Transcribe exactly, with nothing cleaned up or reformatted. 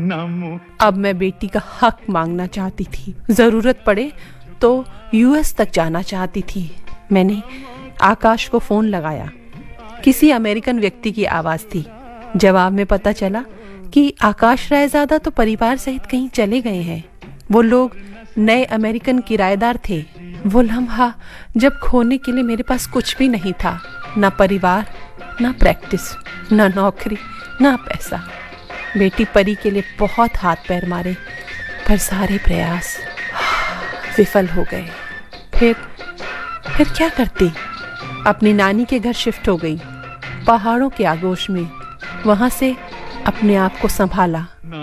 अब मैं बेटी का हक मांगना चाहती थी। जरूरत पड़े तो यूएस तक जाना चाहती थी। मैंने आकाश को फोन लगाया। किसी अमेरिकन व्यक्ति की आवाज थी। जवाब में पता चला कि आकाश रायजादा तो परिवार सहित कहीं चले गए हैं। वो लोग नए अमेरिकन किराएदार थे। वो लम्हा जब खोने के लिए मेरे पास कुछ भी नहीं था, ना परिवार, ना प्रैक्टिस, ना नौकरी, ना पैसा। बेटी परी के लिए बहुत हाथ पैर मारे, पर सारे प्रयास विफल हो गए। फिर फिर क्या करती? अपनी नानी के घर शिफ्ट हो गई, पहाड़ों के आगोश में। वहां से अपने आप को संभाला।